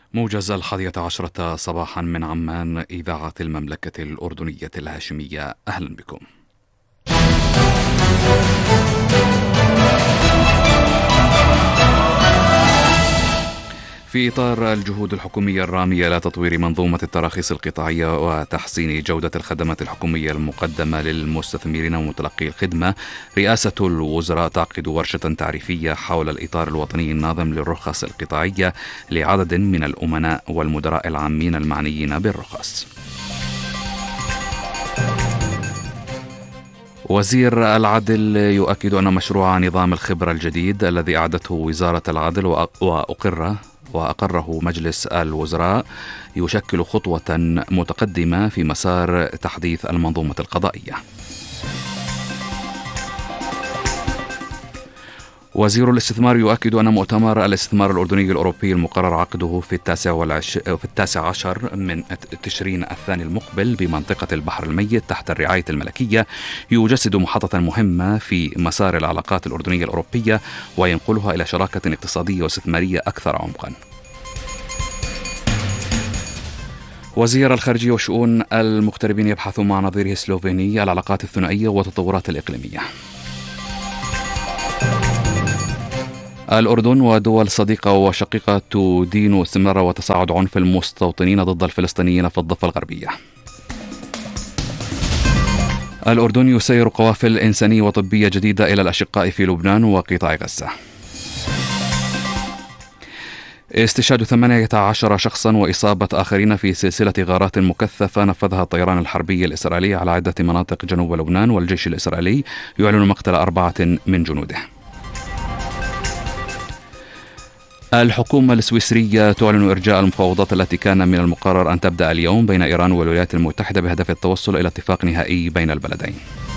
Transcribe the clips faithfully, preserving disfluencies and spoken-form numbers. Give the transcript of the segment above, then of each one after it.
موجز الحادية عشرة صباحا من عمان، إذاعة المملكة الأردنية الهاشمية. أهلا بكم. في إطار الجهود الحكومية الرامية لتطوير منظومة التراخيص القطاعية وتحسين جودة الخدمات الحكومية المقدمة للمستثمرين ومتلقي الخدمة، رئاسة الوزراء تعقد ورشة تعريفية حول الإطار الوطني الناظم للرخص القطاعية لعدد من الأمناء والمدراء العامين المعنيين بالرخص. وزير العدل يؤكد أن مشروع نظام الخبرة الجديد الذي أعدته وزارة العدل وأقره وأقره مجلس الوزراء يشكل خطوة متقدمة في مسار تحديث المنظومة القضائية. وزير الاستثمار يؤكد أن مؤتمر الاستثمار الأردني الأوروبي المقرر عقده في التاسع والعش... في التاسع عشر من تشرين الثاني المقبل بمنطقة البحر الميت تحت الرعاية الملكية يجسد محطة مهمة في مسار العلاقات الأردنية الأوروبية وينقلها إلى شراكة اقتصادية واستثمارية أكثر عمقا. وزير الخارجية وشؤون المغتربين يبحث مع نظيره السلوفيني العلاقات الثنائية والتطورات الإقليمية. الأردن ودول صديقة وشقيقة تدين استمرار وتصاعد عنف المستوطنين ضد الفلسطينيين في الضفة الغربية. الأردن يسير قوافل إنسانية وطبية جديدة إلى الأشقاء في لبنان وقطاع غزة. استشهاد ثمانية عشر شخصا وإصابة آخرين في سلسلة غارات مكثفة نفذها الطيران الحربي الإسرائيلي على عدة مناطق جنوب لبنان، والجيش الإسرائيلي يعلن مقتل أربعة من جنوده. الحكومة السويسرية تعلن إرجاء المفاوضات التي كان من المقرر أن تبدأ اليوم بين إيران والولايات المتحدة بهدف التوصل إلى اتفاق نهائي بين البلدين.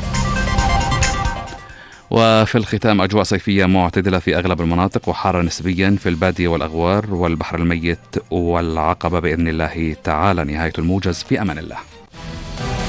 وفي الختام، أجواء صيفية معتدلة في أغلب المناطق وحارة نسبيا في البادية والأغوار والبحر الميت والعقبة بإذن الله تعالى. نهاية الموجز، في أمان الله.